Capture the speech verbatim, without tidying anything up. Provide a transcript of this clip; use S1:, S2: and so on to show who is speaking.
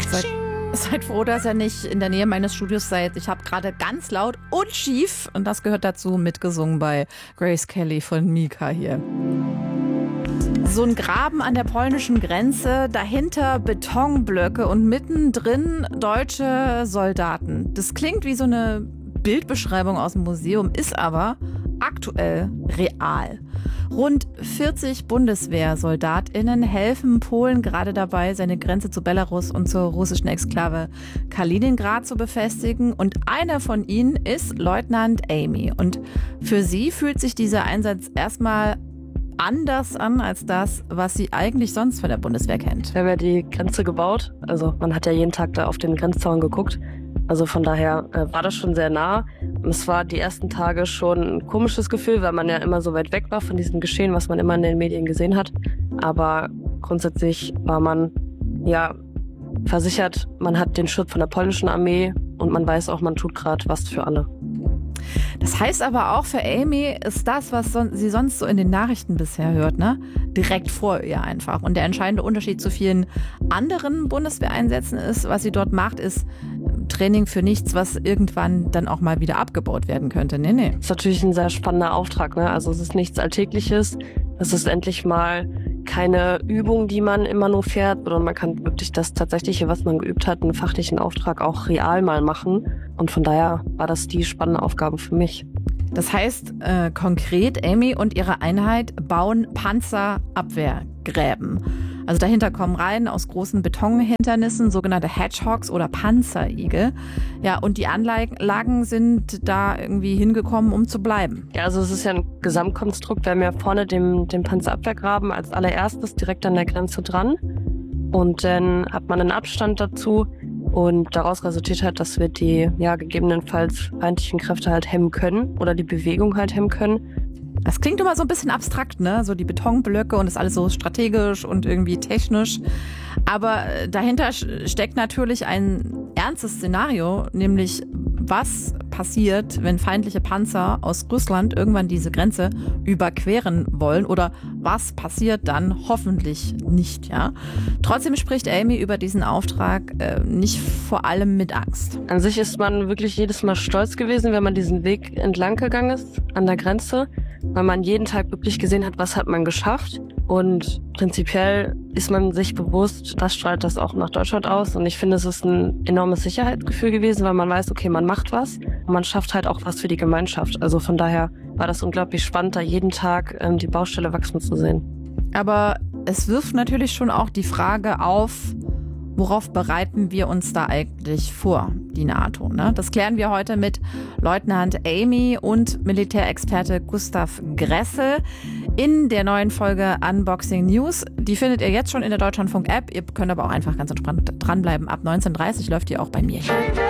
S1: Seid, seid froh, dass ihr nicht in der Nähe meines Studios seid. Ich habe gerade ganz laut und schief, und das gehört dazu, mitgesungen bei Grace Kelly von Mika hier. So ein Graben an der polnischen Grenze, dahinter Betonblöcke und mittendrin deutsche Soldaten. Das klingt wie so eine Bildbeschreibung aus dem Museum, ist aber aktuell real. Rund vierzig BundeswehrsoldatInnen helfen Polen gerade dabei, seine Grenze zu Belarus und zur russischen Exklave Kaliningrad zu befestigen. Und einer von ihnen ist Leutnant Amy. Und für sie fühlt sich dieser Einsatz erstmal anders an als das, was sie eigentlich sonst von der Bundeswehr kennt.
S2: Wir haben ja die Grenze gebaut. Also man hat ja jeden Tag da auf den Grenzzaun geguckt. Also von daher äh, war das schon sehr nah. Es war die ersten Tage schon ein komisches Gefühl, weil man ja immer so weit weg war von diesem Geschehen, was man immer in den Medien gesehen hat. Aber grundsätzlich war man ja versichert, man hat den Schutz von der polnischen Armee und man weiß auch, man tut gerade was für alle.
S1: Das heißt aber auch, für Amy ist das, was son- sie sonst so in den Nachrichten bisher hört, ne, direkt vor ihr einfach. Und der entscheidende Unterschied zu vielen anderen Bundeswehreinsätzen ist, was sie dort macht, ist Training für nichts, was irgendwann dann auch mal wieder abgebaut werden könnte. Nee, nee.
S2: Das ist natürlich ein sehr spannender Auftrag, ne? Also es ist nichts Alltägliches. Es ist endlich mal keine Übung, die man immer nur fährt, sondern man kann wirklich das Tatsächliche, was man geübt hat, einen fachlichen Auftrag auch real mal machen. Und von daher war das die spannende Aufgabe für mich.
S1: Das heißt äh, konkret, Amy und ihre Einheit bauen Panzerabwehrgräben. Also dahinter kommen Reihen aus großen Betonhindernissen, sogenannte Hedgehogs oder Panzerigel. Ja, und die Anlagen sind da irgendwie hingekommen, um zu bleiben.
S2: Ja, also es ist ja ein Gesamtkonstrukt. Wir haben ja vorne den, den Panzerabwehrgraben als allererstes direkt an der Grenze dran. Und dann hat man einen Abstand dazu. Und daraus resultiert halt, dass wir die ja gegebenenfalls feindlichen Kräfte halt hemmen können oder die Bewegung halt hemmen können.
S1: Das klingt immer so ein bisschen abstrakt, ne? So die Betonblöcke und das alles so strategisch und irgendwie technisch. Aber dahinter steckt natürlich ein ernstes Szenario, nämlich was passiert, wenn feindliche Panzer aus Russland irgendwann diese Grenze überqueren wollen, oder was passiert dann hoffentlich nicht, ja? Trotzdem spricht Amy über diesen Auftrag äh, nicht vor allem mit Angst.
S2: An sich ist man wirklich jedes Mal stolz gewesen, wenn man diesen Weg entlang gegangen ist an der Grenze, weil man jeden Tag wirklich gesehen hat, was hat man geschafft. Und prinzipiell ist man sich bewusst, was strahlt das auch nach Deutschland aus. Und ich finde, es ist ein enormes Sicherheitsgefühl gewesen, weil man weiß, okay, man macht was und man schafft halt auch was für die Gemeinschaft. Also von daher war das unglaublich spannend, da jeden Tag ähm, die Baustelle wachsen zu sehen.
S1: Aber es wirft natürlich schon auch die Frage auf, worauf bereiten wir uns da eigentlich vor, die NATO, ne? Das klären wir heute mit Leutnant Amy und Militärexperte Gustav Gressel in der neuen Folge Unboxing News. Die findet ihr jetzt schon in der Deutschlandfunk-App. Ihr könnt aber auch einfach ganz entspannt dranbleiben. Ab neunzehn Uhr dreißig läuft die auch bei mir hier.